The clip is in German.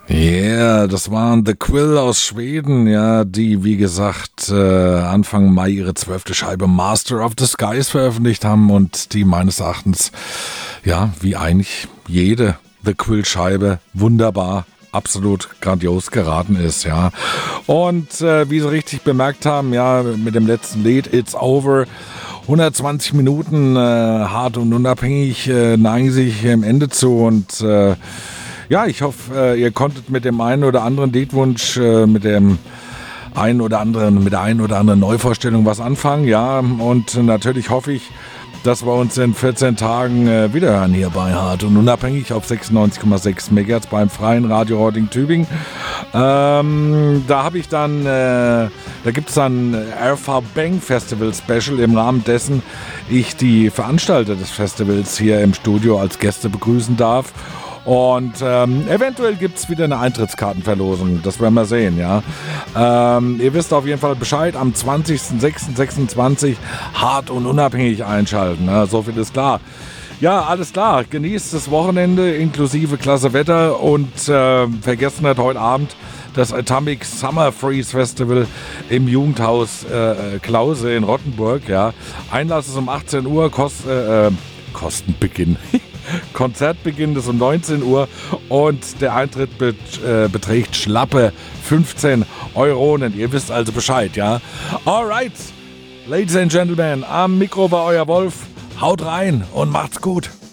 Yeah, das waren The Quill aus Schweden, ja, die, wie gesagt, Anfang Mai ihre 12. Scheibe Master of the Skies veröffentlicht haben und die meines Erachtens, ja, wie eigentlich jede The Quill-Scheibe wunderbar, absolut grandios geraten ist, ja. Und wie Sie richtig bemerkt haben, ja, mit dem letzten Lied, It's Over, 120 Minuten, hart und unabhängig, neigen sich dem Ende zu und ja, ich hoffe, ihr konntet mit dem einen oder anderen Liedwunsch, mit der einen oder anderen Neuvorstellung was anfangen, ja. Und natürlich hoffe ich, dass wir uns in 14 Tagen wiederhören hier bei Hart und Unabhängig auf 96,6 MHz beim Freien Radio Horting Tübingen. Da habe ich dann, da gibt es dann RV Bang Festival Special, im Rahmen dessen ich die Veranstalter des Festivals hier im Studio als Gäste begrüßen darf. Und eventuell gibt es wieder eine Eintrittskartenverlosung, das werden wir sehen, ja. Ihr wisst auf jeden Fall Bescheid, am 20.06.26 hart und unabhängig einschalten, ne? So viel ist klar. Ja, alles klar, genießt das Wochenende inklusive klasse Wetter und vergesst nicht heute Abend das Atomic Summer Freeze Festival im Jugendhaus Klause in Rottenburg, ja. Einlass ist um 18 Uhr, Kostenbeginn. Konzertbeginn ist um 19 Uhr und der Eintritt beträgt schlappe 15 Euronen. Ihr wisst also Bescheid, ja? Alright, Ladies and Gentlemen, am Mikro war euer Wolf. Haut rein und macht's gut.